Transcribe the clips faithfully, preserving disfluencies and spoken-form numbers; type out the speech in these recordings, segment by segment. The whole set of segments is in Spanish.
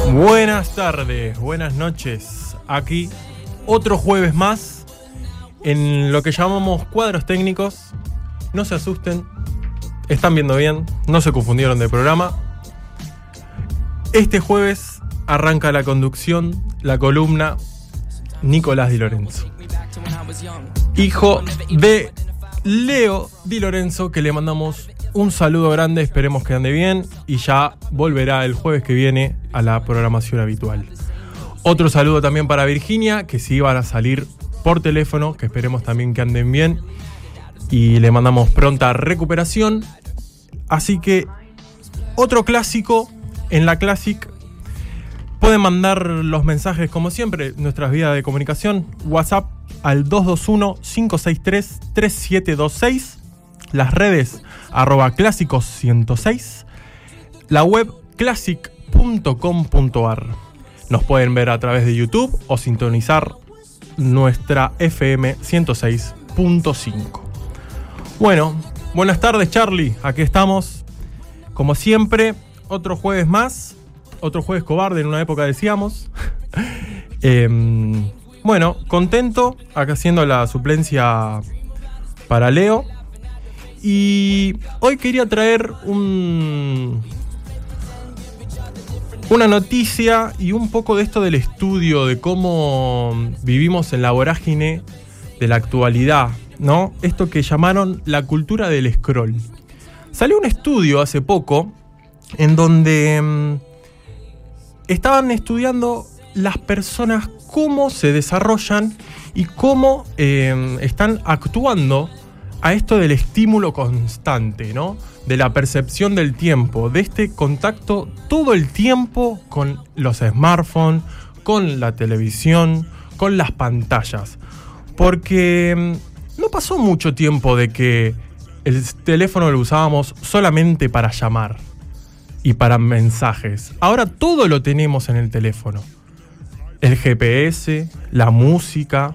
Buenas tardes, buenas noches. Aquí otro jueves más en lo que llamamos cuadros técnicos. No se asusten, están viendo bien, no se confundieron de programa. Este jueves arranca la conducción, la columna Nicolás Di Lorenzo, hijo de Leo Di Lorenzo, que le mandamos un saludo grande, esperemos que ande bien y ya volverá el jueves que viene a la programación habitual. Otro saludo también para Virginia, que sí van a salir por teléfono, que esperemos también que anden bien y le mandamos pronta recuperación. Así que otro clásico en la Classic. Pueden mandar los mensajes como siempre, nuestras vías de comunicación, WhatsApp al dos dos uno, cinco seis tres, tres siete dos seis, las redes arroba clásicos ciento seis, la web classic punto com punto a r. Nos pueden ver a través de YouTube o sintonizar nuestra F M ciento seis punto cinco. Bueno, buenas tardes, Charlie, aquí estamos como siempre, otro jueves más, otro jueves cobarde en una época decíamos. eh, bueno, contento acá haciendo la suplencia para Leo. Y hoy quería traer un, una noticia y un poco de esto del estudio de cómo vivimos en la vorágine de la actualidad, ¿no? Esto que llamaron la cultura del scroll. Salió un estudio hace poco en donde mmm, estaban estudiando las personas cómo se desarrollan y cómo eh, están actuando a esto del estímulo constante, ¿no? De la percepción del tiempo, de este contacto todo el tiempo con los smartphones, con la televisión, con las pantallas. Porque no pasó mucho tiempo de que el teléfono lo usábamos solamente para llamar y para mensajes. Ahora todo lo tenemos en el teléfono. El G P S, la música.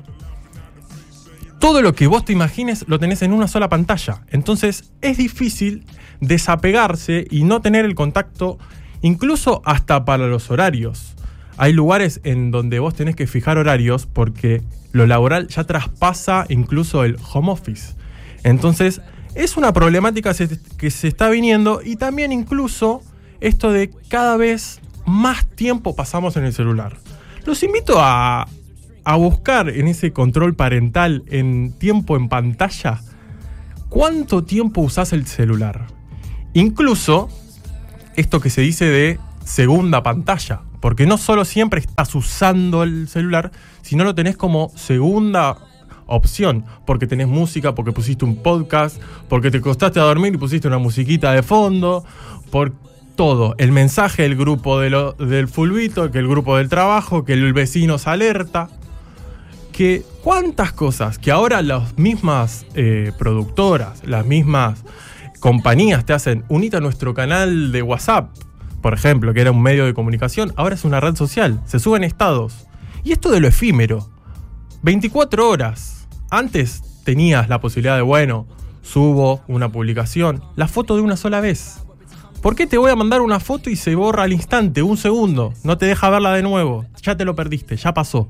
Todo lo que vos te imagines lo tenés en una sola pantalla. Entonces es difícil desapegarse y no tener el contacto, incluso hasta para los horarios. Hay lugares en donde vos tenés que fijar horarios porque lo laboral ya traspasa incluso el home office. Entonces es una problemática que se está viniendo y también incluso esto de cada vez más tiempo pasamos en el celular. Los invito a... a buscar en ese control parental en tiempo en pantalla cuánto tiempo usás el celular. Incluso esto que se dice de segunda pantalla, porque no solo siempre estás usando el celular, sino lo tenés como segunda opción, porque tenés música, porque pusiste un podcast, porque te acostaste a dormir y pusiste una musiquita de fondo, por todo, el mensaje del grupo de lo, del fulbito, que el grupo del trabajo, que el vecino se alerta. Que cuántas cosas que ahora las mismas eh, productoras, las mismas compañías te hacen, unite a nuestro canal de WhatsApp, por ejemplo, que era un medio de comunicación, ahora es una red social, se suben estados. Y esto de lo efímero, veinticuatro horas. Antes tenías la posibilidad de, bueno, subo una publicación, la foto de una sola vez. ¿Por qué te voy a mandar una foto y se borra al instante, un segundo? No te deja verla de nuevo, ya te lo perdiste, ya pasó.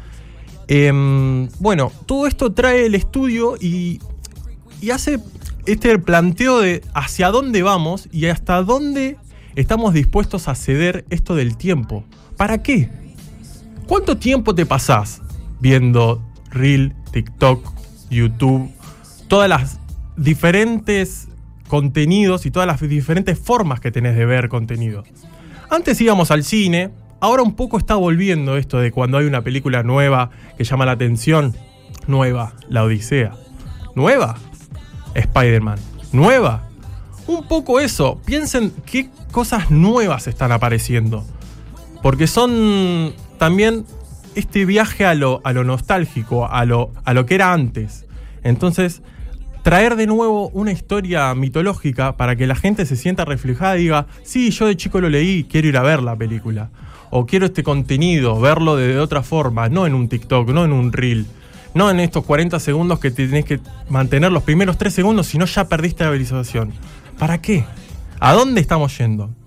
Eh, bueno, todo esto trae el estudio y, y hace este planteo de hacia dónde vamos y hasta dónde estamos dispuestos a ceder esto del tiempo. ¿Para qué? ¿Cuánto tiempo te pasás viendo Reel, TikTok, YouTube, todas las diferentes contenidos y todas las diferentes formas que tenés de ver contenido? Antes íbamos al cine. Ahora un poco está volviendo esto de cuando hay una película nueva que llama la atención. Nueva, La Odisea. Nueva, Spider-Man. Nueva. Un poco eso. Piensen qué cosas nuevas están apareciendo. Porque son también este viaje a lo, a lo nostálgico, a lo, a lo que era antes. Entonces, traer de nuevo una historia mitológica para que la gente se sienta reflejada y diga, sí, yo de chico lo leí, quiero ir a ver la película. O quiero este contenido, verlo de, de otra forma, no en un TikTok, no en un Reel, no en estos cuarenta segundos que te tenés que mantener los primeros tres segundos, si no ya perdiste la visualización. ¿Para qué? ¿A dónde estamos yendo?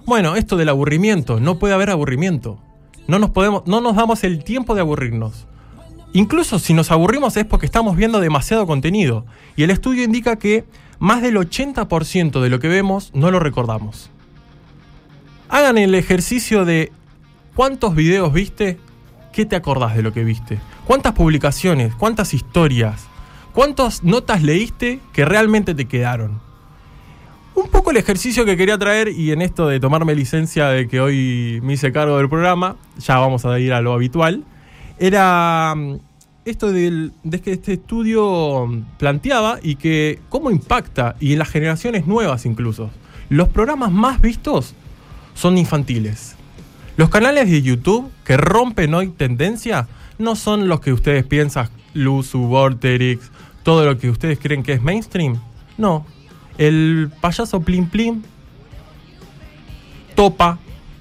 Bueno, esto del aburrimiento, no puede haber aburrimiento. No nos podemos, no nos damos el tiempo de aburrirnos. Incluso si nos aburrimos es porque estamos viendo demasiado contenido. Y el estudio indica que más del ochenta por ciento de lo que vemos no lo recordamos. Hagan el ejercicio de ¿cuántos videos viste? ¿Qué te acordás de lo que viste? ¿Cuántas publicaciones? ¿Cuántas historias? ¿Cuántas notas leíste que realmente te quedaron? Un poco el ejercicio que quería traer, y en esto de tomarme licencia de que hoy me hice cargo del programa, ya vamos a ir a lo habitual, era esto del, de que este estudio planteaba y que cómo impacta, y en las generaciones nuevas incluso. Los programas más vistos son infantiles. Los canales de YouTube que rompen hoy tendencia no son los que ustedes piensan, Luzu, Vorterix, todo lo que ustedes creen que es mainstream. No. El payaso Plim Plim, Topa,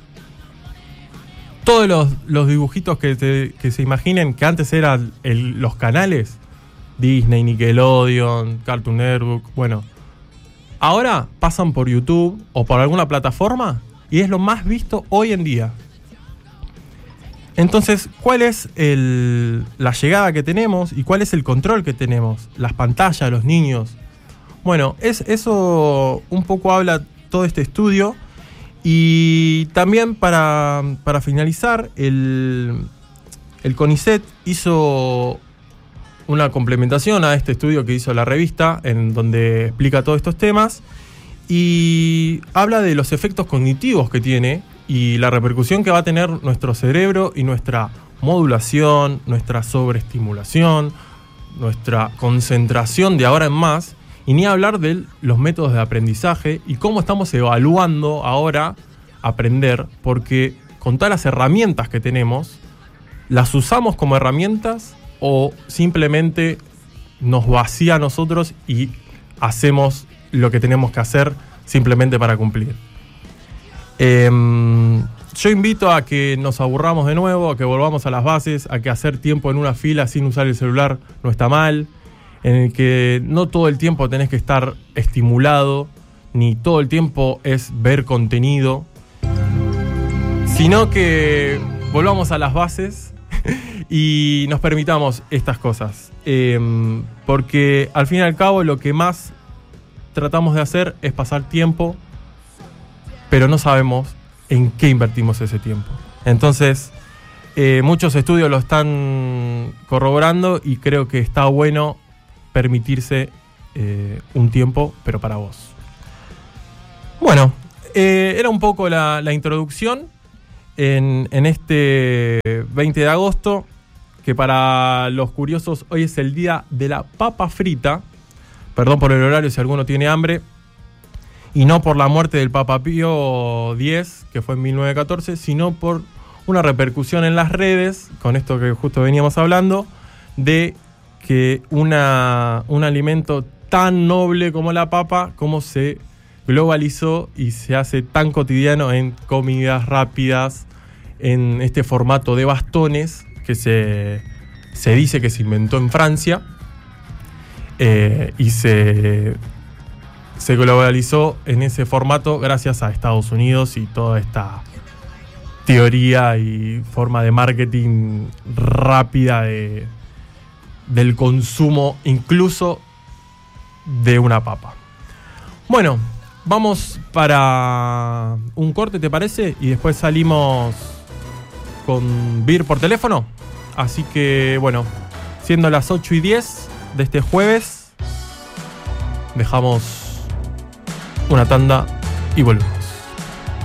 todos los, los dibujitos que, te, que se imaginen que antes eran el, los canales, Disney, Nickelodeon, Cartoon Network, bueno, ahora pasan por YouTube o por alguna plataforma y es lo más visto hoy en día. Entonces, ¿cuál es el, la llegada que tenemos y cuál es el control que tenemos? Las pantallas, los niños. Bueno, es, eso un poco habla todo este estudio. Y también para, para finalizar, el, el CONICET hizo una complementación a este estudio que hizo la revista, en donde explica todos estos temas y habla de los efectos cognitivos que tiene y la repercusión que va a tener nuestro cerebro y nuestra modulación, nuestra sobreestimulación, nuestra concentración de ahora en más. Y ni hablar de los métodos de aprendizaje y cómo estamos evaluando ahora aprender, porque con todas las herramientas que tenemos, ¿las usamos como herramientas o simplemente nos vacía a nosotros y hacemos lo que tenemos que hacer simplemente para cumplir? Eh, yo invito a que nos aburramos de nuevo, a que volvamos a las bases, a que hacer tiempo en una fila sin usar el celular no está mal, en el que no todo el tiempo tenés que estar estimulado, ni todo el tiempo es ver contenido, sino que volvamos a las bases y nos permitamos estas cosas. Eh, porque al fin y al cabo lo que más tratamos de hacer es pasar tiempo, pero no sabemos en qué invertimos ese tiempo. Entonces, eh, muchos estudios lo están corroborando y creo que está bueno permitirse eh, un tiempo, pero para vos. Bueno, eh, era un poco la, la introducción en, en este veinte de agosto, que para los curiosos hoy es el día de la papa frita. Perdón por el horario si alguno tiene hambre. Y no por la muerte del Papa Pío X, que fue en mil novecientos catorce, sino por una repercusión en las redes, con esto que justo veníamos hablando, de que una, un alimento tan noble como la papa, como se globalizó y se hace tan cotidiano en comidas rápidas, en este formato de bastones que se, se dice que se inventó en Francia eh, y se, se globalizó en ese formato gracias a Estados Unidos y toda esta teoría y forma de marketing rápida de del consumo incluso de una papa. Bueno, vamos para un corte, ¿te parece? Y después salimos con Beer por teléfono. Así que, bueno, siendo las ocho y diez de este jueves, dejamos una tanda y volvemos.